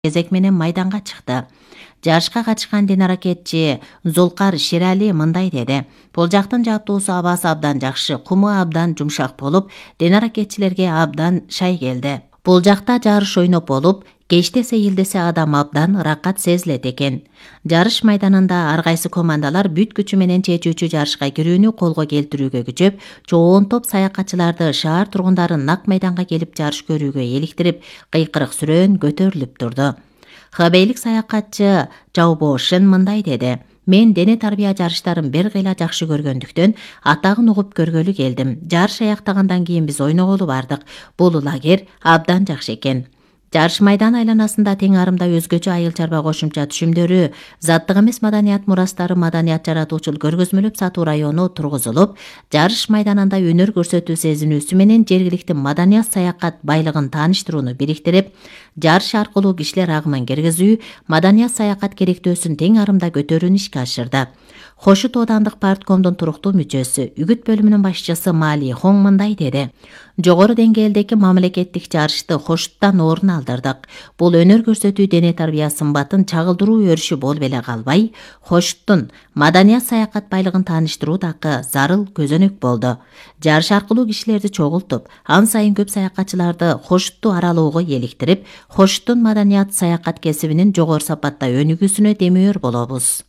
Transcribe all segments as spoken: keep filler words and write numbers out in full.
кезек менен майданга чыкты. Жарышка катышкан денаракетчи Зулкар Ширали мындай деди. Бул жактын жаптуусу абасы абдан жакшы, куму абдан жумшак болуп, денаракетчилерге абдан шай келди. Бул жакта жарыш ойноп болуп, кечте сейилдесе адам абдан ыракат сезилет экен. Жарыш майданында ар кайсы командалар бүт күчү менен чечүүчү жарышка кирүүнү колго келтирүүгө күчөп, чоң топ саякатчыларды шаар тургундарын нак майданга келип жарыш көрүүгө эликтирип, кыйкырык сүрөөн көтөрүлүп турду. Хабейлик саякатчы Жаубошин мындай деди. Мен дене тарбия жарыштарын бир кыйла жакшы көргөндүктөн атагын угуп көргөлү келдим. Жарыш аяктагандан кийин биз ойноголу бардык. Бул лагерь абдан жакшы экен. Жарыш майдан айланасында тең арымда өзгөчө айыл чарба кошумча түшүмдөрү, заттык эмес маданият мурастары маданият жаратуучул көргөзмөлүп сатуу району тургузулуп, жарыш майданында өнөр көрсөтүү сезинүүсү менен жергиликтүү маданият саякат байлыгын тааныштырууну бириктирип, жарыш аркылуу кишилер агымын киргизүү, маданият саякат керектөөсүн тең арымда көтөрүүнү ишке ашырды. Хошут Оодандык парткомдун туруктуу мүчөсү, үгүт бөлүмүнүн башчысы Мали Хон мындай деди. Жогору деңгээлдеги мамлекеттик жарышты Хошуттан орун алдырдык. Бул өнөр көрсөтүү дене тарбия сымбатын чагылдыруу өрүшү болуп эле калбай, Хошуттун маданият саякат байлыгын тааныштыруу дагы зарыл көзөнөк болду. Жарыш аркылуу кишилерди чогултуп, ан сайын көп саякатчыларды Хошутту аралоого эликтирип, Хошуттун маданият саякат кесибинин жогору сапатта өнүгүүсүнө демөөр болобуз.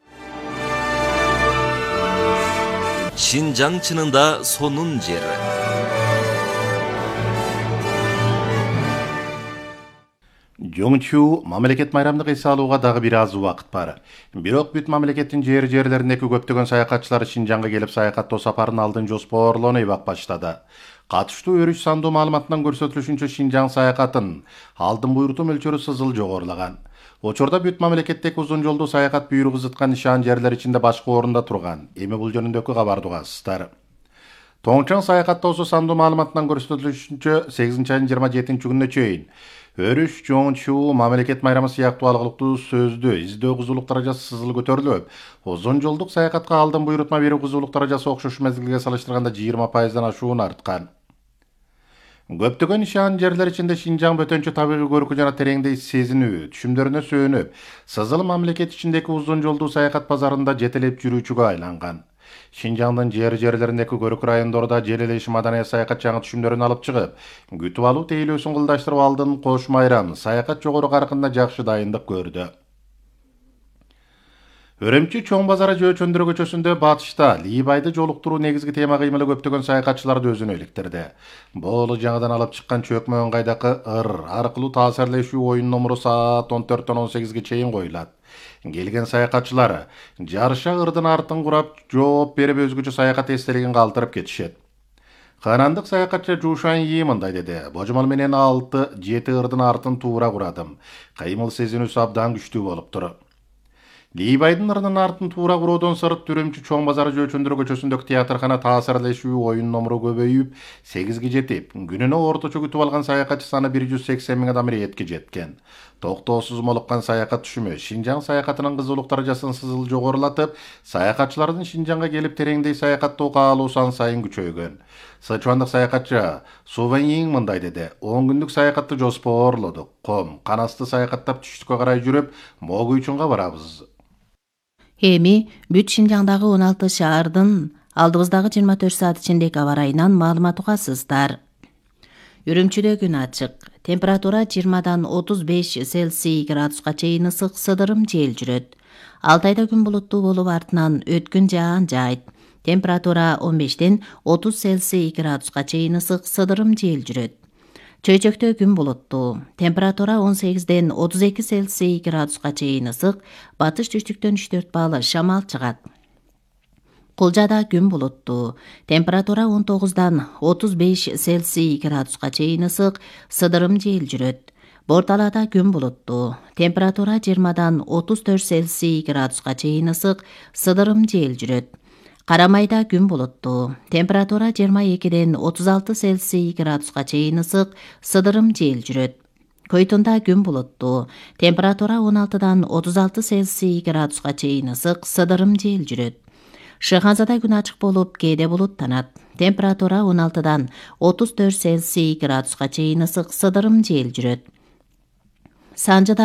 Шинжаң чынында сонун жери. Жоңчу мамлекет майрамдык эс алууга дагы бир аз убакыт бар. Бирок бүт мамлекеттин жер жерлериндеги көптөгөн саякатчылар Шинжаңга келип саякаттоо сапарын алдын жоспарлоону эбак баштады. Катыштуу өрүш сандуу маалыматынан көрсөтүлүшүнчө Шинжаң саякатын алдын буйрутуу мөлчөрү сызыл жогорулаган. Учурда бүт мамлекеттеги узун жолдуу саякат буйругу зыткан нишан жерлер ичинде башкы орунда турган. Эми бул жөнүндөгү кабарды угасыздар. Тоңчоң саякаттоосу сандуу маалыматынан көрсөтүлүшүнчө сегизинчи айдын жыйырма жетинчи күнүнө чейин өрүш, жоңчу, мамлекет майрамы сыяктуу алгылыктуу сөздү издөө кызуулук даражасы сызыл көтөрүлүп, узун жолдук саякатка алдын буйрутма берүү кызуулук даражасы окшош мезгилге салыштырганда жыйырма пайыздан ашуун арткан. Көптөгөн нишан жерлер ичинде Шинжаң бөтөнчө табигый көркү жана тереңдей сезинүү, түшүмдөрүнө сөөнүп, сызыл мамлекет ичиндеги узун жолдуу саякат базарында жетелеп жүрүүчүгө айланган. Шинжаңдын жер жерлериндеги көрүк райондордо желелеш маданият саякат жаңы түшүмдөрүн алып чыгып, күтүп алуу тейлөөсүн кылдаштырып алдын кош майрам саякат жогору каркында жакшы дайындык көрдү. Өрөмчү чоң базары Жөөчөндүрө көчөсүндө батышта Лийбайды жолуктуруу негизги тема кыймылы көптөгөн саякатчыларды өзүнө иликтирди. Бул жаңыдан алып чыккан чөкмө ыңгайдагы ыр аркылуу таасирлешүү оюн номуру саат он төрттөн он сегизге чейин коюлат. Келген саякатчылар жарыша ырдын артын курап жооп берип өзгөчө саякат эстелигин калтырып кетишет. Канандык саякатчы Жушан Йи мындай деди. Божомол менен алты жети ырдын артын туура курадым. Кыймыл сезинүүсү абдан күчтүү болуптур. Лийбайдын ырдын артын туура куроодон сырт Үрөмчү чоң базары Жөөчөндүрө көчөсүндөгү театркана таасирлешүү оюн номуру көбөйүп, сегизге жетип, күнүнө орточо күтүп алган саякатчы саны бир жүз сексен миң адам иретке жеткен. Токтоосуз молуккан саякат түшүмү Шинжаң саякатынын кызуулук даражасын сызыл жогорулатып, саякатчылардын Шинжаңга келип тереңдей саякаттоо каалоосу ан сайын күчөйгөн. Сычуандык саякатчы Суван Йиң мындай деди. он күндүк саякатты жоспарлодук. Ком, канасты саякаттап түштүккө карай жүрүп, Могуйчунга барабыз. Эми бүт Шинжаңдагы он алты шаардын алдыбыздагы жыйырма төрт саат ичиндеги аба ырайынан маалымат угасыздар. Үрүмчүдө күн ачык. Температура жыйырмадан отуз беш Цельсий градуска чейин ысык, сыдырым жел жүрөт. Алтайда күн булуттуу болуп артынан өткүн жаан жайт. Температура он бештен отуз Цельсий градуска чейин ысык, сыдырым жел жүрөт. Чөйчөктө күн булуттуу. Температура он сегизден отуз эки Цельсий градуска чейин ысык, батыш түштүктөн үч төрт баалы шамал чыгат. Кулжада күн булуттуу. Температура он тогуздан отуз беш Цельсий градуска чейин ысык, сыдырым жел жүрөт. Борталада күн булуттуу. Температура жыйырмадан отуз төрт Цельсий градуска чейин ысык, сыдырым жел жүрөт. Карамайда күн булуттуу. Температура жыйырма экиден отуз алты Цельсий градуска чейин ысык, сыдырым жел жүрөт. Көйтүндө күн булуттуу. Температура он алтыдан отуз алты Цельсий градуска чейин ысык, сыдырым жел жүрөт. Шыханзада күн ачык болуп, кээде булуттанат. Температура он алтыдан отуз төрт Цельсий градуска чейин ысык, сыдырым жел жүрөт. Санжыда